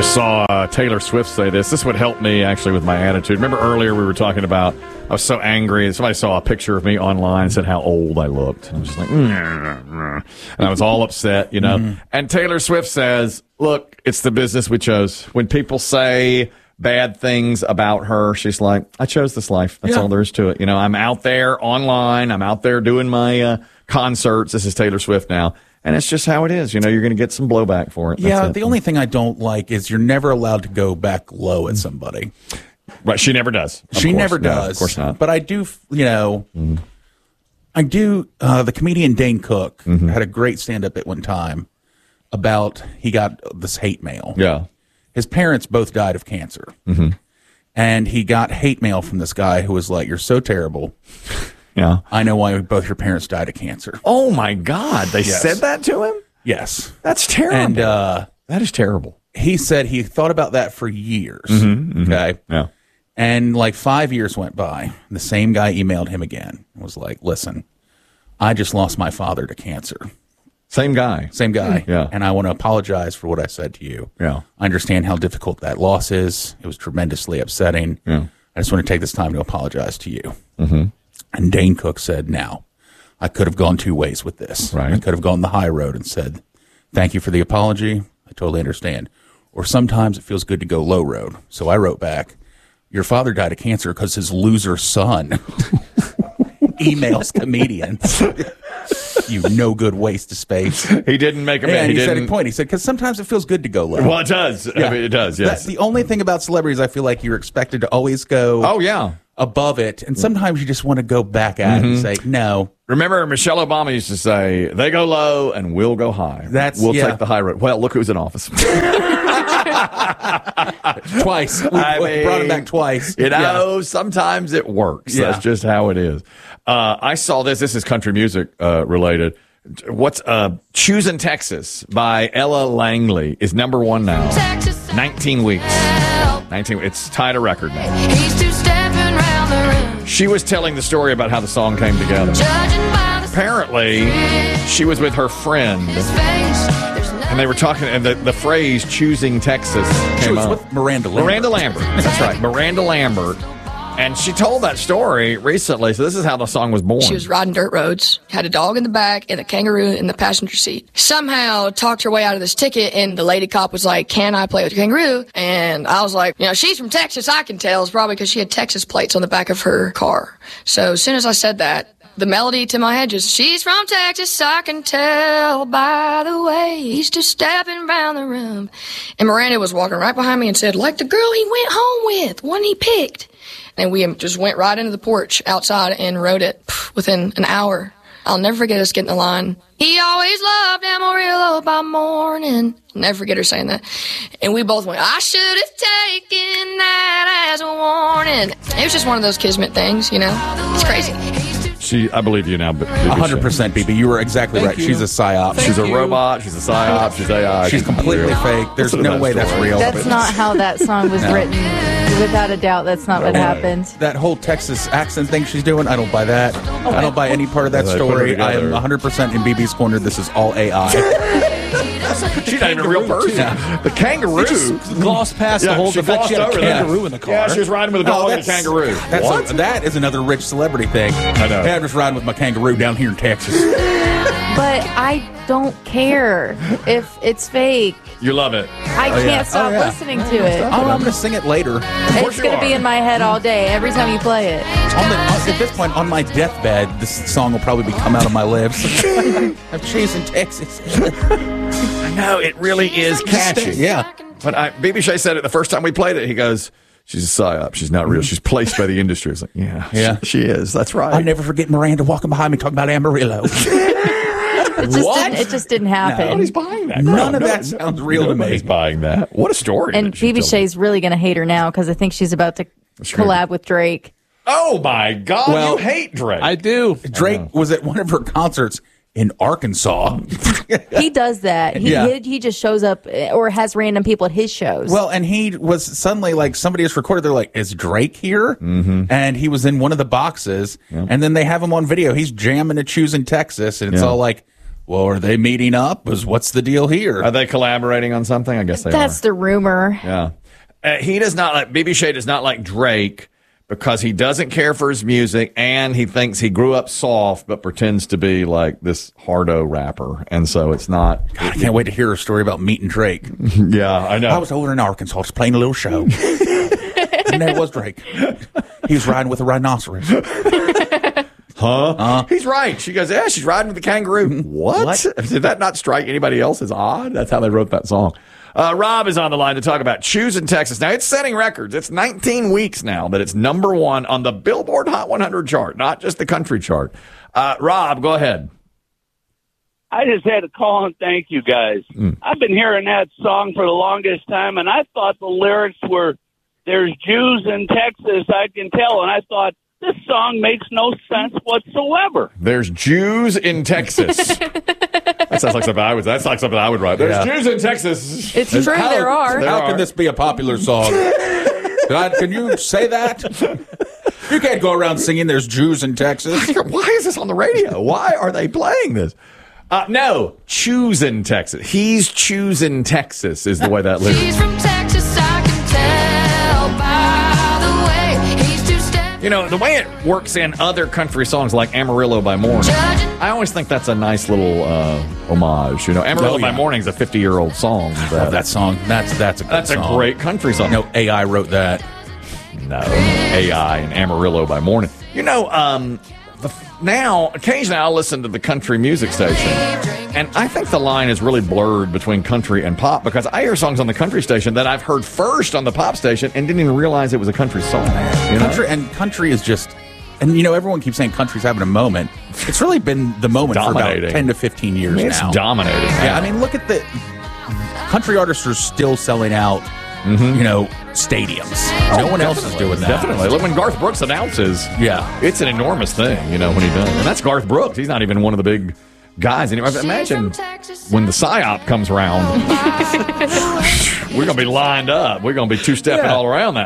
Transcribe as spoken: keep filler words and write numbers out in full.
saw uh, Taylor Swift say this. This would help me, actually, with my attitude. Remember earlier we were talking about I was so angry, and somebody saw a picture of me online and said how old I looked. And I was just like, mm-hmm. and I was all upset, you know. Mm-hmm. And Taylor Swift says, look, it's the business we chose. When people say bad things about her, she's like, I chose this life. That's yeah. all there is to it. You know, I'm out there online. I'm out there doing my uh, concerts. This is Taylor Swift now. And it's just how it is. You know, you're going to get some blowback for it. That's yeah, it. The only thing I don't like is you're never allowed to go back low at somebody. Right, she never does. She course. never does. No, of course not. But I do, you know, mm-hmm. I do. Uh, the comedian Dane Cook mm-hmm. had a great stand-up at one time about he got this hate mail. Yeah. His parents both died of cancer. Mm-hmm. And he got hate mail from this guy who was like, you're so terrible. Yeah, I know why both your parents died of cancer. Oh, my God. They yes. said that to him? Yes. That's terrible. And uh, that is terrible. He said he thought about that for years. Mm-hmm, mm-hmm. Okay. Yeah. And like five years went by. And the same guy emailed him again and was like, listen, I just lost my father to cancer. Same guy. Same guy. Yeah. And I want to apologize for what I said to you. Yeah. I understand how difficult that loss is. It was tremendously upsetting. Yeah. I just want to take this time to apologize to you. Mm-hmm. And Dane Cook said, now, I could have gone two ways with this. Right. I could have gone the high road and said, thank you for the apology. I totally understand. Or sometimes it feels good to go low road. So I wrote back, your father died of cancer because his loser son emails comedians. You no good waste of space. He didn't make a yeah, man. And he, he said didn't... a point. He said, because sometimes it feels good to go low. Well, it does. Yeah. I mean, it does, yes. That's the only thing about celebrities, I feel like you're expected to always go oh, yeah. above it. And sometimes you just want to go back at mm-hmm. it and say, no. Remember, Michelle Obama used to say, they go low and we'll go high. That's, we'll yeah. take the high road. Well, look who's in office. Twice. We I mean, brought him back twice. You know, yeah. sometimes it works. Yeah. That's just how it is. Uh, I saw this. This is country music uh, related. What's uh, Choosing Texas by Ella Langley is number one now. Texas, nineteen weeks. nineteen. It's tied a record now. She was telling the story about how the song came together. Apparently, she was with her friend, and they were talking, and the, the phrase "choosing Texas" came she was up. With Miranda Lambert. Miranda Lambert. That's right, Miranda Lambert. And she told that story recently, so this is how the song was born. She was riding dirt roads, had a dog in the back and a kangaroo in the passenger seat. Somehow talked her way out of this ticket, and the lady cop was like, can I play with your kangaroo? And I was like, you know, she's from Texas, I can tell. It's probably because she had Texas plates on the back of her car. So as soon as I said that, the melody to my head just, she's from Texas, I can tell by the way he's just stepping around the room. And Miranda was walking right behind me and said, like the girl he went home with, one he picked. And we just went right into the porch outside and wrote it within an hour. I'll never forget us getting the line, he always loved Amarillo by morning. I'll never forget her saying that. And we both went, I should have taken that as a warning. It was just one of those kismet things, you know. It's crazy. She, I believe you now, but one hundred percent, B B. You were exactly Thank right. you. She's a psyop. Thank she's a you. robot. She's a psyop. She's A I. She's completely fake. There's no way that's real. That's not how that song was no. written. Without a doubt, that's not what happened. That whole Texas accent thing she's doing, I don't buy that. Oh, I don't buy any part of that story. I am one hundred percent in B B's corner. This is all A I. She's not even a real person. Yeah. The kangaroo. It just glossed past yeah, the whole she fact she had a kangaroo that. in the car. Yeah, she was riding with a dog oh, and a kangaroo. That's what? A, that is another rich celebrity thing. I know. Hey, I'm just riding with my kangaroo down here in Texas. But I don't care if it's fake. You love it. I oh, can't yeah. stop oh, yeah. listening to it. Oh, I'm going to sing it later. It's going to be in my head all day, every time you play it. On the, at this point, on my deathbed, this song will probably be come out of my lips. I'm choosing Texas. I know, it really is catchy. Yeah. But I, B B Shea said it the first time we played it. He goes, she's a psyop. She's not real. She's placed by the industry. It's like, yeah, yeah. She, she is. That's right. I'll never forget Miranda walking behind me talking about Amarillo. It just, what? didn't, it just didn't happen. No, nobody's buying that. None no, of no, that sounds real to me. Nobody's buying that. What a story. And B B Shea's really going to hate her now because I think she's about to collab with Drake. Oh, my God. Well, you hate Drake. I do. Drake I was at one of her concerts in Arkansas. He does that. He, yeah. he he just shows up or has random people at his shows. Well, and he was suddenly like, somebody has recorded. They're like, is Drake here? Mm-hmm. And he was in one of the boxes. Yep. And then they have him on video. He's jamming to Choosing Texas. And it's yeah. all like, Well, are they meeting up? Was what's the deal here? Are they collaborating on something? I guess they That's are. the rumor. Yeah. Uh, he does not like, B B Shea does not like Drake because he doesn't care for his music and he thinks he grew up soft but pretends to be like this hardo rapper. And so it's not. God, I can't wait to hear a story about meeting Drake. Yeah, I know. I was over in Arkansas just playing a little show. And there was Drake. He was riding with a rhinoceros. Huh? Uh, He's right. She goes, yeah, she's riding with the kangaroo. What? what? Did that not strike anybody else as odd? That's how they wrote that song. Uh, Rob is on the line to talk about Choosing Texas. Now, it's setting records. It's nineteen weeks now that it's number one on the Billboard Hot one hundred chart, not just the country chart. Uh, Rob, go ahead. I just had to call and thank you guys. Mm. I've been hearing that song for the longest time, and I thought the lyrics were, there's Jews in Texas, I can tell, and I thought, this song makes no sense whatsoever. There's Jews in Texas. That sounds like something I would. That's like something I would write. There's yeah. Jews in Texas. It's true. How, there are. How there can are. this be a popular song? God, can you say that? You can't go around singing "There's Jews in Texas." Why is this on the radio? Why are they playing this? Uh, no, choosing Texas. He's choosing Texas is the way that lyric. She's from Texas, I can tell by the way he's two-step. You know, the way it works in other country songs like Amarillo by Morning, I always think that's a nice little uh, homage. You know, Amarillo Oh, yeah. by Morning is a fifty-year-old song. I love that song. That's that's a good That's song. a great country song. No, A I wrote that. No, A I and Amarillo by Morning. You know, um, the, now, occasionally I'll listen to the country music station, and I think the line is really blurred between country and pop because I hear songs on the country station that I've heard first on the pop station and didn't even realize it was a country song. You know? Country and country is just, and you know, everyone keeps saying country's having a moment. It's really been the moment for about Dominating. ten to fifteen years I mean, it's now. dominating. Yeah, I mean, look at the country artists are still selling out. Mm-hmm. You know, stadiums. No one else is doing that. Definitely. Look, when Garth Brooks announces, Yeah. it's an enormous thing, you know, when he does. And that's Garth Brooks. He's not even one of the big guys anymore. Imagine when the PSYOP comes around, we're going to be lined up. We're going to be two-stepping Yeah. all around that